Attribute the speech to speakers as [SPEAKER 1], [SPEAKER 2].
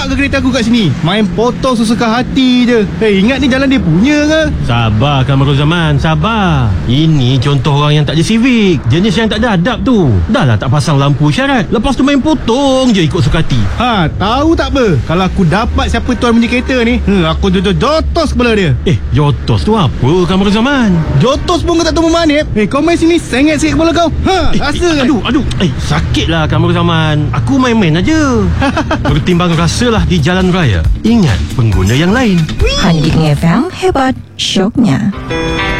[SPEAKER 1] ke kereta aku kat sini? Main potong sesuka hati je. Ingat ni jalan dia punya ke?
[SPEAKER 2] Sabar Kamarul Zaman, sabar. Ini contoh orang yang tak ada civic. Jenis yang tak ada adab tu. Dah lah tak pasang lampu isyarat, lepas tu main potong je ikut suka hati.
[SPEAKER 1] Tahu tak apa? Kalau aku dapat siapa tuan punya kereta ni, aku jotos kepala dia.
[SPEAKER 2] Jotos tu apa Kamarul Zaman?
[SPEAKER 1] Jotos pun kau tak tahu memanip. Kau main sini sengit sikit kepala kau. Rasa kan?
[SPEAKER 2] Aduh. Sakit lah Kamarul Zaman. Aku main-main aja. Bertimbang rasalah di jalan raya. Ingat pengguna yang lain.
[SPEAKER 3] Hanya di FM, hebat syoknya.